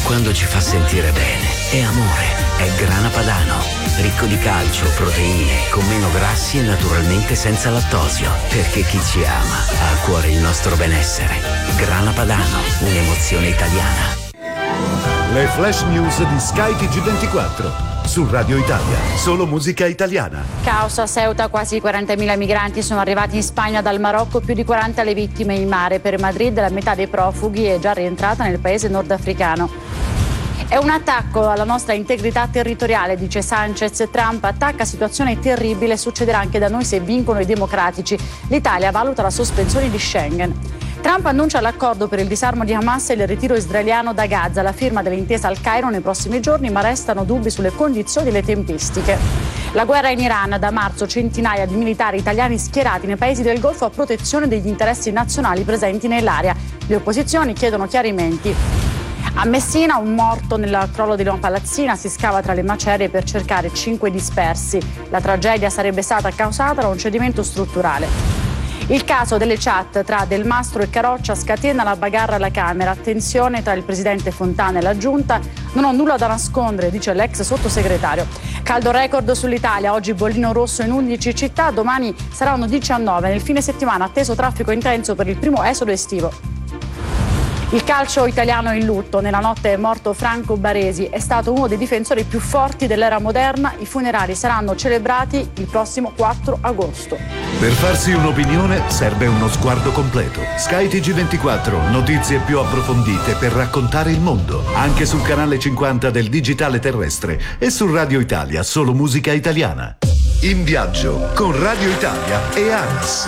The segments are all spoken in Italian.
quando ci fa sentire bene. È amore, è Grana Padano. Ricco di calcio, proteine, con meno grassi e naturalmente senza lattosio. Perché chi ci ama ha a cuore il nostro benessere. Grana Padano, un'emozione italiana. Le flash news di Sky TG24. Su Radio Italia, solo musica italiana. Caos a Ceuta, quasi 40.000 migranti sono arrivati in Spagna dal Marocco, più di 40 le vittime in mare. Per Madrid la metà dei profughi è già rientrata nel paese nordafricano. È un attacco alla nostra integrità territoriale, dice Sanchez. Trump attacca situazione terribile, succederà anche da noi se vincono i democratici. L'Italia valuta la sospensione di Schengen. Trump annuncia l'accordo per il disarmo di Hamas e il ritiro israeliano da Gaza, la firma dell'intesa al Cairo nei prossimi giorni, ma restano dubbi sulle condizioni e le tempistiche. La guerra in Iran, da marzo centinaia di militari italiani schierati nei paesi del Golfo a protezione degli interessi nazionali presenti nell'area. Le opposizioni chiedono chiarimenti. A Messina un morto nel crollo di una palazzina, si scava tra le macerie per cercare 5 dispersi. La tragedia sarebbe stata causata da un cedimento strutturale. Il caso delle chat tra Del Mastro e Caroccia scatena la bagarre alla Camera. Tensione tra il presidente Fontana e la Giunta. Non ho nulla da nascondere, dice l'ex sottosegretario. Caldo record sull'Italia, oggi bollino rosso in 11 città, domani saranno 19. Nel fine settimana atteso traffico intenso per il primo esodo estivo. Il calcio italiano è in lutto. Nella notte è morto Franco Baresi, è stato uno dei difensori più forti dell'era moderna. I funerali saranno celebrati il prossimo 4 agosto. Per farsi un'opinione serve uno sguardo completo. Sky TG24, notizie più approfondite per raccontare il mondo. Anche sul canale 50 del digitale terrestre e su Radio Italia, solo musica italiana. In viaggio con Radio Italia e ANAS.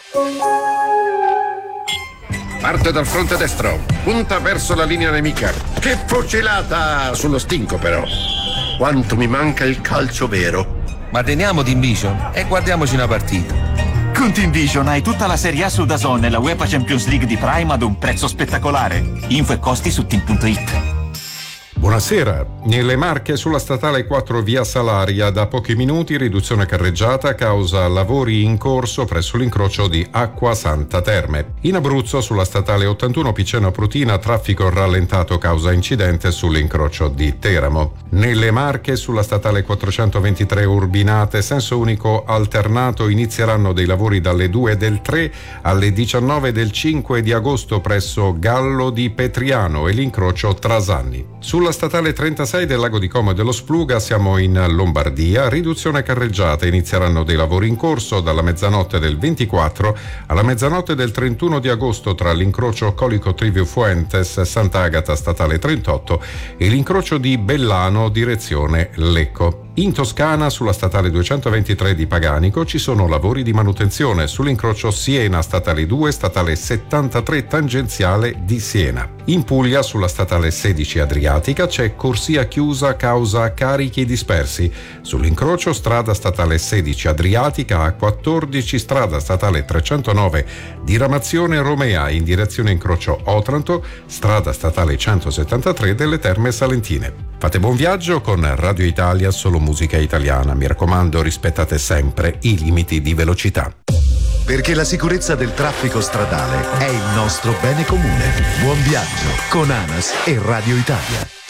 Parte dal fronte destro, punta verso la linea nemica. Che fucilata sullo stinco però. Quanto mi manca il calcio vero. Ma teniamo Team Vision e guardiamoci una partita. Con Team Vision hai tutta la Serie A su DAZN e la UEFA Champions League di Prime ad un prezzo spettacolare. Info e costi su team.it. Buonasera. Nelle Marche sulla statale 4 via Salaria da pochi minuti riduzione carreggiata causa lavori in corso presso l'incrocio di Acqua Santa Terme. In Abruzzo sulla statale 81 Piceno Prutina traffico rallentato causa incidente sull'incrocio di Teramo. Nelle Marche sulla statale 423 Urbinate senso unico alternato inizieranno dei lavori dalle 2 del 3 alle 19 del 5 di agosto presso Gallo di Petriano e l'incrocio Trasanni. Sulla statale 36 del Lago di Como e dello Spluga siamo in Lombardia, riduzione carreggiata, inizieranno dei lavori in corso dalla mezzanotte del 24 alla mezzanotte del 31 di agosto tra l'incrocio Colico Trivio Fuentes, Sant'Agata statale 38 e l'incrocio di Bellano direzione Lecco. In Toscana sulla statale 223 di Paganico ci sono lavori di manutenzione sull'incrocio Siena statale 2, statale 73 tangenziale di Siena. In Puglia sulla statale 16 Adriatica c'è corsia chiusa causa carichi dispersi. Sull'incrocio strada statale 16 Adriatica A14 strada statale 309 diramazione Romea in direzione incrocio Otranto, strada statale 173 delle Terme Salentine. Fate buon viaggio con Radio Italia, solo musica italiana. Mi raccomando, rispettate sempre i limiti di velocità. Perché la sicurezza del traffico stradale è il nostro bene comune. Buon viaggio con ANAS e Radio Italia.